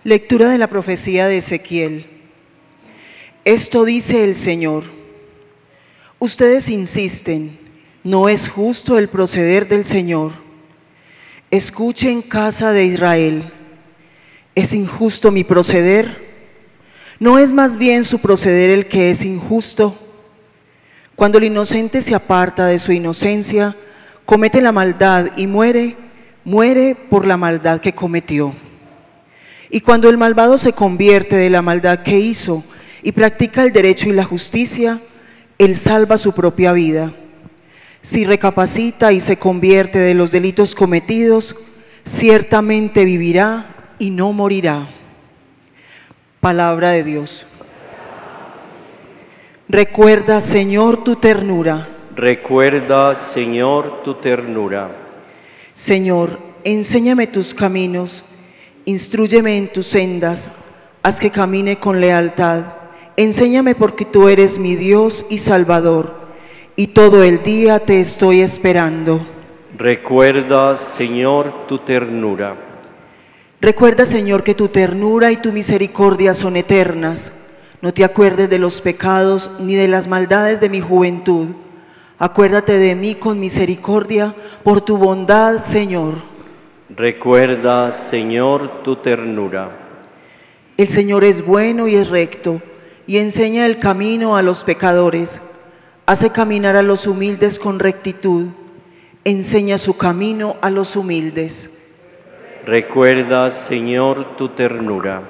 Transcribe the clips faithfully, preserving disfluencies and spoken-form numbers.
Lectura de la profecía de Ezequiel. Esto dice el Señor: ustedes insisten, no es justo el proceder del Señor. Escuchen, casa de Israel, ¿es injusto mi proceder? ¿No es más bien su proceder el que es injusto? Cuando el inocente se aparta de su inocencia, comete la maldad y muere, muere por la maldad que cometió. Y cuando el malvado se convierte de la maldad que hizo y practica el derecho y la justicia, él salva su propia vida. Si recapacita y se convierte de los delitos cometidos, ciertamente vivirá y no morirá. Palabra de Dios. Recuerda, Señor, tu ternura. Recuerda, Señor, tu ternura. Señor, enséñame tus caminos, instrúyeme en tus sendas, haz que camine con lealtad. Enséñame porque tú eres mi Dios y Salvador, y todo el día te estoy esperando. Recuerda, Señor, tu ternura. Recuerda, Señor, que tu ternura y tu misericordia son eternas. No te acuerdes de los pecados ni de las maldades de mi juventud. Acuérdate de mí con misericordia por tu bondad, Señor. Recuerda, Señor, tu ternura. El Señor es bueno y es recto, y enseña el camino a los pecadores. Hace caminar a los humildes con rectitud. Enseña su camino a los humildes. Recuerda, Señor, tu ternura.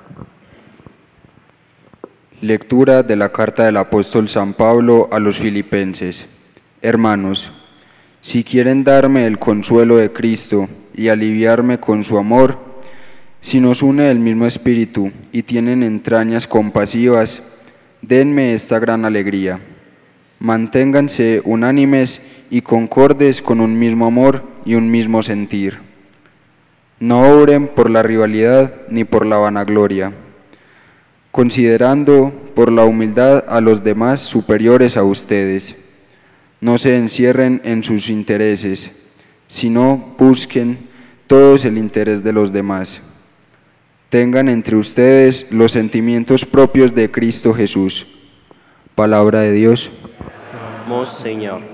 Lectura de la carta del apóstol San Pablo a los Filipenses. Hermanos, si quieren darme el consuelo de Cristo y aliviarme con su amor, si nos une el mismo espíritu y tienen entrañas compasivas, denme esta gran alegría. Manténganse unánimes y concordes con un mismo amor y un mismo sentir. No obren por la rivalidad ni por la vanagloria, considerando por la humildad a los demás superiores a ustedes. No se encierren en sus intereses, sino busquen todos el interés de los demás. Tengan entre ustedes los sentimientos propios de Cristo Jesús. Palabra de Dios. Vamos, Señor.